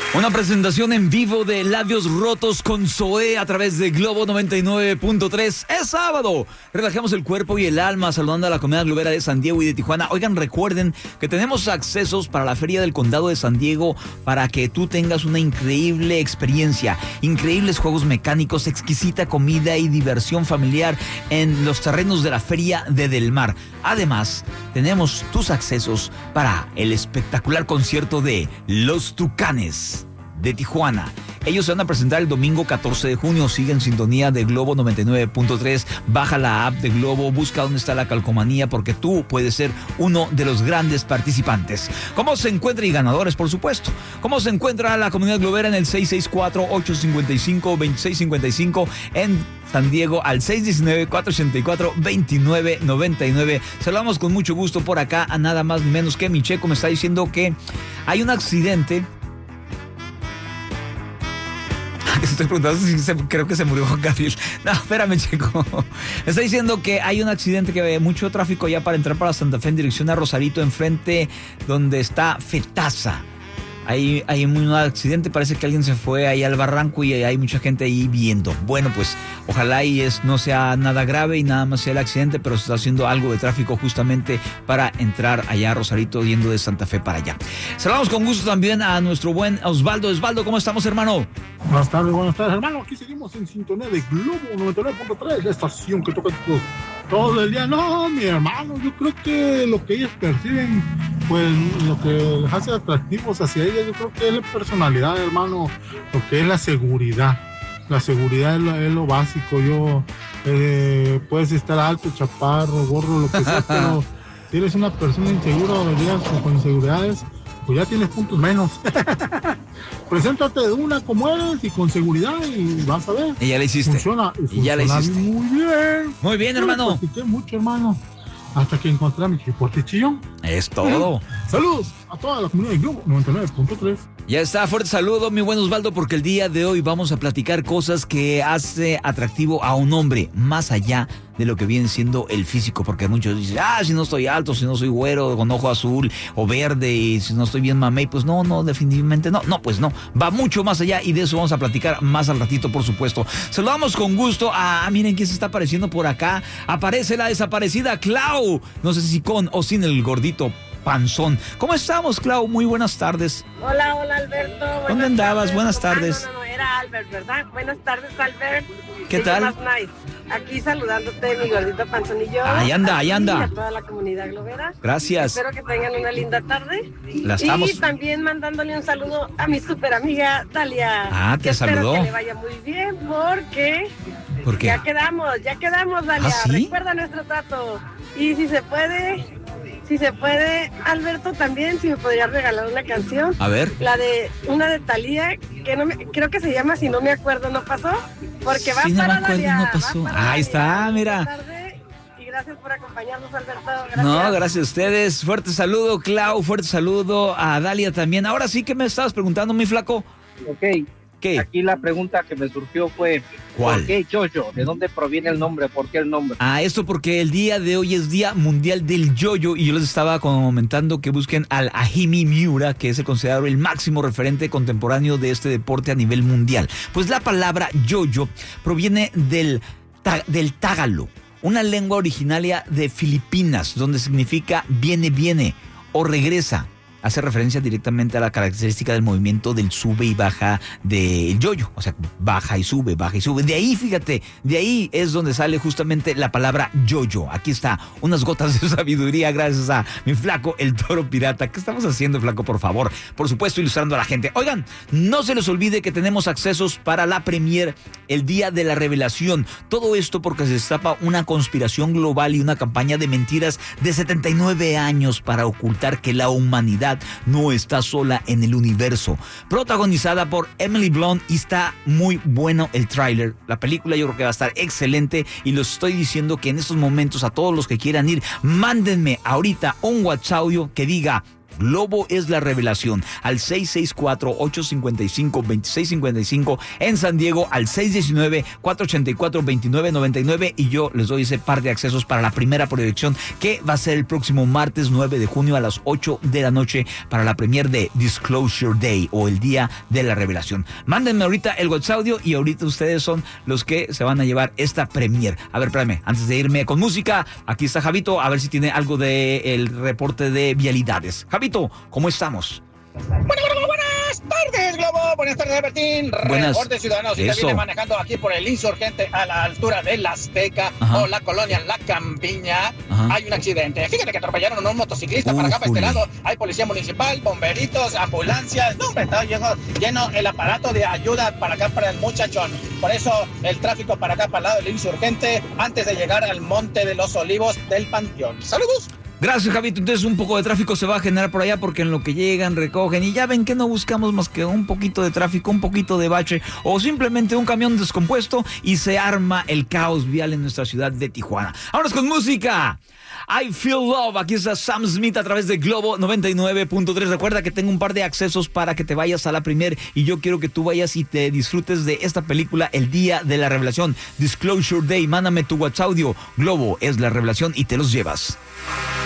Una presentación en vivo de Labios Rotos con Zoé a través de Globo 99.3. Es sábado. Relajemos el cuerpo y el alma saludando a la comunidad globera de San Diego y de Tijuana. Oigan, recuerden que tenemos accesos para la Feria del Condado de San Diego para que tú tengas una increíble experiencia. Increíbles juegos mecánicos, exquisita comida y diversión familiar en los terrenos de la Feria de Del Mar. Además, tenemos tus accesos para el espectacular concierto de Los Tucanes de Tijuana. Ellos se van a presentar el domingo 14 de junio. Sigue en sintonía de Globo 99.3. Baja la app de Globo, busca dónde está la calcomanía porque tú puedes ser uno de los grandes participantes. ¿Cómo se encuentra? Y ganadores, por supuesto. ¿Cómo se encuentra la comunidad globera? En el 664-855-2655 en San Diego al 619-484-2999. Saludamos con mucho gusto por acá a nada más ni menos que Micheco. Me está diciendo que hay un accidente. Estoy preguntando si creo que se murió Juan Gabriel. No, espérame, Checo. Me está diciendo que hay un accidente, que hay mucho tráfico ya para entrar para Santa Fe en dirección a Rosarito, enfrente donde está Fetasa. Hay un accidente, parece que alguien se fue ahí al barranco y hay mucha gente ahí viendo. Bueno, pues ojalá y no sea nada grave y nada más sea el accidente, pero se está haciendo algo de tráfico justamente para entrar allá a Rosarito yendo de Santa Fe para allá. Saludamos con gusto también a nuestro buen Osvaldo. Osvaldo, ¿cómo estamos, hermano? Buenas tardes, hermano. Aquí seguimos en sintonía de Globo 99.3, la estación que toca todo el día. No, mi hermano, yo creo que lo que ellos perciben, pues lo que les hace atractivos hacia ellas, yo creo que es la personalidad, hermano, lo que es la seguridad. La seguridad es lo básico. Puedes estar alto, chaparro, gorro, lo que sea, pero si eres una persona insegura o llegas con inseguridades, pues ya tienes puntos menos. Preséntate de una como eres y con seguridad y vas a ver. Y ya le hiciste. Funciona muy bien. Muy bien, hermano. Yo practiqué mucho, hermano, hasta que encontré a mi chipote chillón. Es todo. Saludos a toda la comunidad de Globo 99.3. Ya está, fuerte saludo, mi buen Osvaldo, porque el día de hoy vamos a platicar cosas que hace atractivo a un hombre, más allá de lo que viene siendo el físico, porque muchos dicen, si no estoy alto, si no soy güero, con ojo azul o verde, y si no estoy bien mamey, pues no, definitivamente no, pues no, va mucho más allá y de eso vamos a platicar más al ratito, por supuesto. Saludamos con gusto miren quién se está apareciendo por acá, aparece la desaparecida Clau, no sé si con o sin el gordito panzón. ¿Cómo estamos, Clau? Muy buenas tardes. Hola, Alberto. ¿Dónde andabas? Buenas tardes. No, era Albert, ¿verdad? Buenas tardes, Albert. ¿Qué tal? Más nice. Aquí saludándote, mi gordito panzón y yo. Ahí anda. Y a toda la comunidad globera. Gracias. Espero que tengan una linda tarde. La estamos. Y también mandándole un saludo a mi super amiga Dalia. Te saludó. Espero que le vaya muy bien porque... ¿Por qué? Ya quedamos, Dalia. ¿Sí? Recuerda nuestro trato. Y si se puede, Alberto, también, si me podrías regalar una canción. A ver. Una de Thalía, que creo que se llama Si no me acuerdo, no pasó. Porque va si para no me acuerdo, Dalia. no pasó. Ahí está, mira. Y gracias por acompañarnos, Alberto. Gracias. No, gracias a ustedes. Fuerte saludo, Clau. Fuerte saludo a Dalia también. Ahora sí que me estabas preguntando, mi flaco. Ok. ¿Qué? Aquí la pregunta que me surgió fue, ¿cuál? ¿por qué yoyo? ¿De dónde proviene el nombre? ¿Por qué el nombre? Esto porque el día de hoy es Día Mundial del Yoyo y yo les estaba comentando que busquen al Hajime Miura, que es el considerado el máximo referente contemporáneo de este deporte a nivel mundial. Pues la palabra yoyo proviene del tagalo, una lengua originaria de Filipinas, donde significa viene o regresa. Hace referencia directamente a la característica del movimiento del sube y baja del yoyo, o sea, baja y sube. De ahí, fíjate, de ahí es donde sale justamente la palabra yoyo. Aquí está, unas gotas de sabiduría gracias a mi flaco, el toro pirata. ¿Qué estamos haciendo, flaco, por favor? Por supuesto, ilustrando a la gente. Oigan, no se les olvide que tenemos accesos para la premier el día de la revelación. Todo esto porque se destapa una conspiración global y una campaña de mentiras de 79 años para ocultar que la humanidad no está sola en el universo. Protagonizada por Emily Blunt y está muy bueno el tráiler. La película yo creo que va a estar excelente y los estoy diciendo que en estos momentos a todos los que quieran ir, mándenme ahorita un WhatsApp audio que diga Globo es la revelación. Al 664-855-2655. En San Diego al 619-484-2999. Y yo les doy ese par de accesos para la primera proyección que va a ser el próximo martes 9 de junio a las 8 de la noche para la premier de Disclosure Day o el Día de la Revelación. Mándenme ahorita el WhatsApp audio y ahorita ustedes son los que se van a llevar esta premier. A ver, espérame, antes de irme con música, aquí está Javito, a ver si tiene algo del reporte de vialidades. Javito, ¿cómo estamos? Buenas tardes, Globo. Buenas tardes, Bertín. Reporte ciudadano. Si usted viene manejando aquí por el Insurgente a la altura de la Azteca o la colonia La Campiña, hay un accidente. Fíjate que atropellaron a un motociclista para acá, para este lado. Hay policía municipal, bomberitos, ambulancias. No, hombre, está lleno el aparato de ayuda para acá, para el muchachón. Por eso el tráfico para acá, para el lado del Insurgente, antes de llegar al Monte de los Olivos del Panteón. ¡Saludos! Gracias, Javito. Entonces un poco de tráfico se va a generar por allá porque en lo que llegan, recogen y ya ven que no buscamos más que un poquito de tráfico, un poquito de bache o simplemente un camión descompuesto y se arma el caos vial en nuestra ciudad de Tijuana. Vámonos con música. I Feel Love. Aquí está Sam Smith a través de Globo 99.3. Recuerda que tengo un par de accesos para que te vayas a la premier y yo quiero que tú vayas y te disfrutes de esta película el Día de la Revelación. Disclosure Day. Mándame tu WhatsApp audio. Globo es la revelación y te los llevas.